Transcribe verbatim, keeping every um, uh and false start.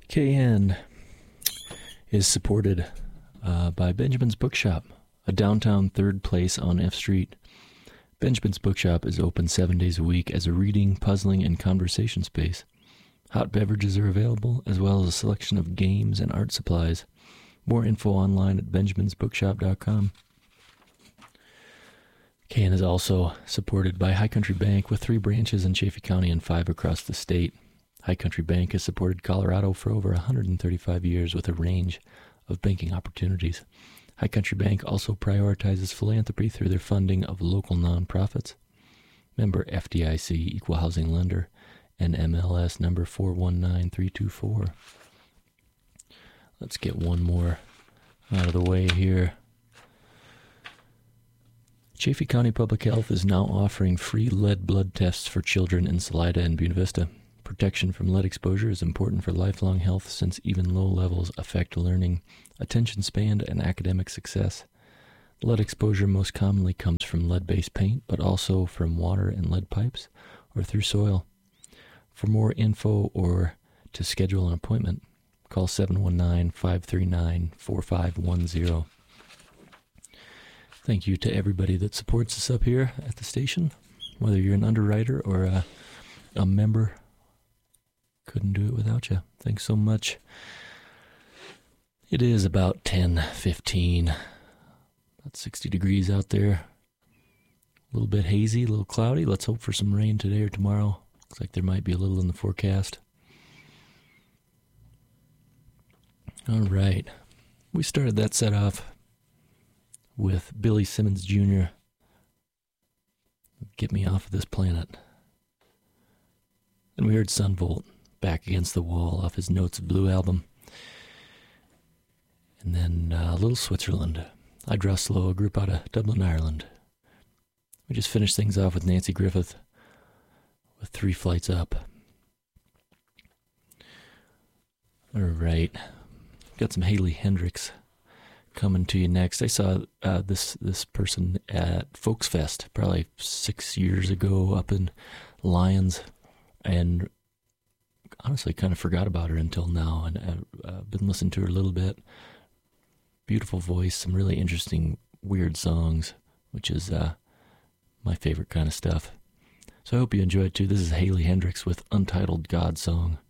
K N is supported uh, by Benjamin's Bookshop, a downtown third place on F Street. Benjamin's Bookshop is open seven days a week as a reading, puzzling, and conversation space. Hot beverages are available, as well as a selection of games and art supplies. More info online at benjamins bookshop dot com. K N is also supported by High Country Bank with three branches in Chaffee County and five across the state. High Country Bank has supported Colorado for over one hundred thirty-five years with a range of banking opportunities. High Country Bank also prioritizes philanthropy through their funding of local nonprofits. Member F D I C, Equal Housing Lender, and M L S number four one nine three two four. Let's get one more out of the way here. Chaffee County Public Health is now offering free lead blood tests for children in Salida and Buena Vista. Protection from lead exposure is important for lifelong health since even low levels affect learning, attention span, and academic success. Lead exposure most commonly comes from lead-based paint, but also from water and lead pipes or through soil. For more info or to schedule an appointment, call seven one nine, five three nine, four five one zero. Thank you to everybody that supports us up here at the station, whether you're an underwriter or a, a member. Couldn't do it without you. Thanks so much. It is about ten fifteen, about sixty degrees out there. A little bit hazy, a little cloudy. Let's hope for some rain today or tomorrow. Looks like there might be a little in the forecast. All right. We started that set off with Billy Simmons Junior Get Me Off of This Planet. And we heard Sunvolt, Back Against the Wall, off his Notes of Blue album. And then uh, Little Switzerland, I Draw Slow, a group out of Dublin, Ireland. We just finished things off with Nancy Griffith with Three Flights Up. All right. Got some Haley Hendricks coming to you next. I saw uh, this this person at Folksfest probably six years ago up in Lyons, and honestly kind of forgot about her until now, and I've uh, been listening to her a little bit. Beautiful voice, some really interesting, weird songs, which is uh, my favorite kind of stuff. So I hope you enjoy it too. This is Haley Hendricks with Untitled God Song.